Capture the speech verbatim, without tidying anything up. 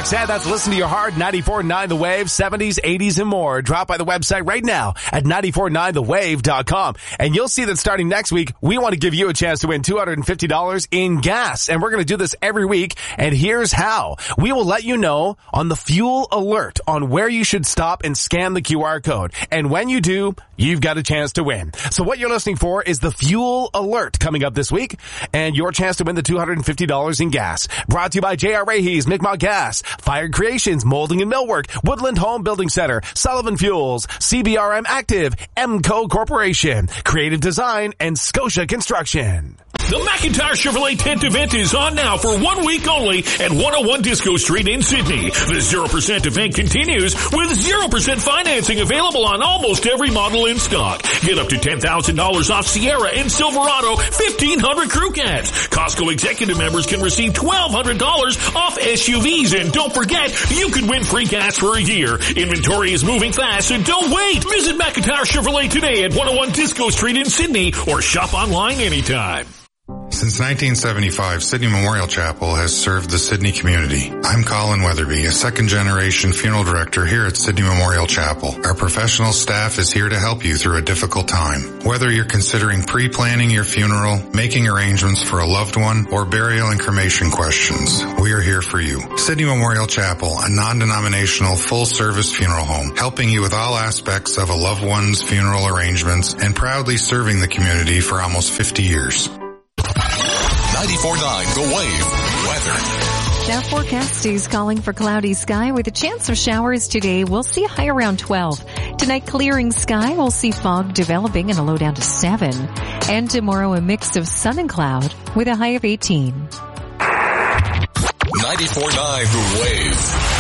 Roxanne, that's Listen to Your Heart, ninety-four point nine The Wave, seventies, eighties, and more. Drop by the website right now at nine four nine the wave dot com. And you'll see that starting next week, we want to give you a chance to win two hundred fifty dollars in gas. And we're going to do this every week. And here's how. We will let you know on the fuel alert on where you should stop and scan the Q R code. And when you do, you've got a chance to win. So what you're listening for is the fuel alert coming up this week and your chance to win the two hundred fifty dollars in gas. Brought to you by J R. Rahe's, Mi'kmaq Gas, Fired Creations, Molding and Millwork, Woodland Home Building Center, Sullivan Fuels, C B R M Active, M C O Corporation, Creative Design, and Scotia Construction. The McIntyre Chevrolet tent event is on now for one week only at one oh one Disco Street in Sydney. The zero percent event continues with zero percent financing available on almost every model in stock. Get up to ten thousand dollars off Sierra and Silverado fifteen hundred crew cabs. Costco executive members can receive twelve hundred dollars off S U Vs. And don't forget, you could win free gas for a year. Inventory is moving fast, so don't wait. Visit McIntyre Chevrolet today at one oh one Disco Street in Sydney or shop online anytime. Since nineteen seventy-five, Sydney Memorial Chapel has served the Sydney community. I'm Colin Weatherby, a second-generation funeral director here at Sydney Memorial Chapel. Our professional staff is here to help you through a difficult time. Whether you're considering pre-planning your funeral, making arrangements for a loved one, or burial and cremation questions, we are here for you. Sydney Memorial Chapel, a non-denominational, full-service funeral home, helping you with all aspects of a loved one's funeral arrangements and proudly serving the community for almost fifty years. ninety-four point nine The Wave weather. Now forecast is calling for cloudy sky with a chance of showers today. We'll see a high around twelve. Tonight, clearing sky. We'll see fog developing and a low down to seven. And tomorrow, a mix of sun and cloud with a high of eighteen. ninety-four point nine The Wave.